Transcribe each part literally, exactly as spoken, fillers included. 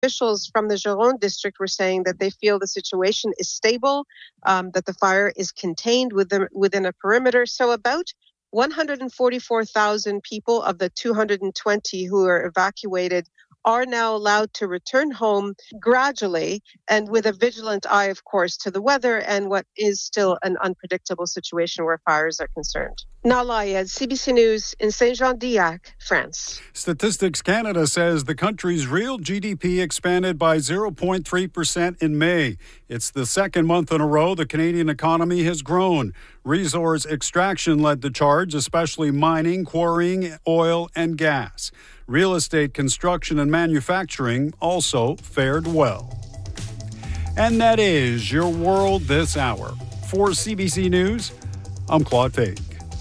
Officials from the Gironde district were saying that they feel the situation is stable, um, that the fire is contained within, within a perimeter. So about one hundred forty-four thousand people of the two hundred twenty who are evacuated are now allowed to return home gradually and with a vigilant eye, of course, to the weather and what is still an unpredictable situation where fires are concerned. Nalaya, C B C News in Saint-Jean-d'Iac, France. Statistics Canada says the country's real G D P expanded by zero point three percent in May. It's the second month in a row the Canadian economy has grown. Resource extraction led the charge, especially mining, quarrying, oil, and gas. Real estate, construction, and manufacturing also fared well. And that is your world this hour. For C B C News, I'm Claude Fake.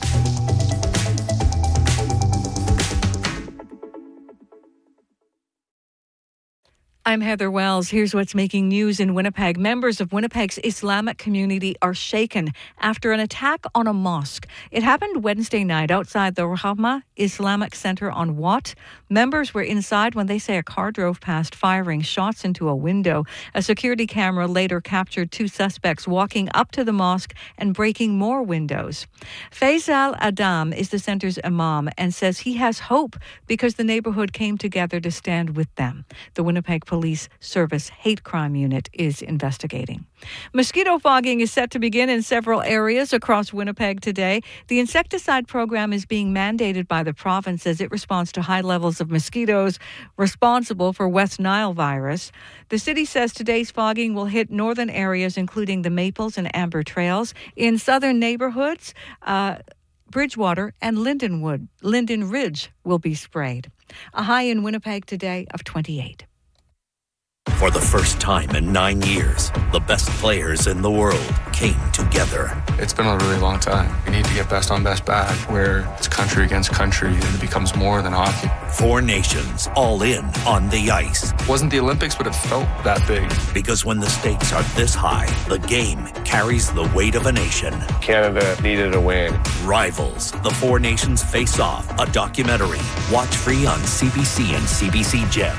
I'm Heather Wells. Here's what's making news in Winnipeg. Members of Winnipeg's Islamic community are shaken after an attack on a mosque. It happened Wednesday night outside the Rahma Islamic Center on Watt. Members were inside when they say a car drove past, firing shots into a window. A security camera later captured two suspects walking up to the mosque and breaking more windows. Faisal Adam is the center's imam and says he has hope because the neighborhood came together to stand with them. The Winnipeg Police Service Hate Crime Unit is investigating. Mosquito fogging is set to begin in several areas across Winnipeg today. The insecticide program is being mandated by the province as it responds to high levels of mosquitoes responsible for West Nile virus. The city says today's fogging will hit northern areas, including the Maples and Amber Trails. In southern neighborhoods, uh, Bridgewater and Lindenwood, Linden Ridge will be sprayed. A high in Winnipeg today of twenty-eight. For the first time in nine years, the best players in the world came together. It's been a really long time. We need to get best on best back, where it's country against country and it becomes more than hockey. Four nations all in on the ice. It wasn't the Olympics, but it felt that big. Because when the stakes are this high, the game carries the weight of a nation. Canada needed a win. Rivals, the Four Nations Face Off, a documentary. Watch free on C B C and C B C Gem.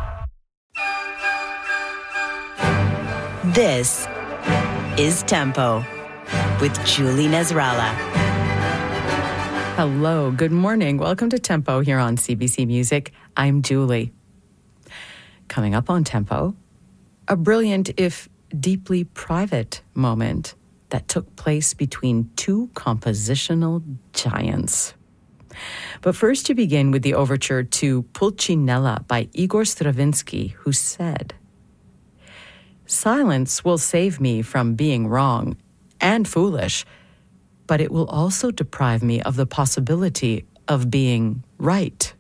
This is Tempo with Julie Nasrallah. Hello, good morning. Welcome to Tempo here on C B C Music. I'm Julie. Coming up on Tempo, a brilliant, if deeply private moment that took place between two compositional giants. But first, to begin with the overture to Pulcinella by Igor Stravinsky, who said, "Silence will save me from being wrong and foolish, but it will also deprive me of the possibility of being right."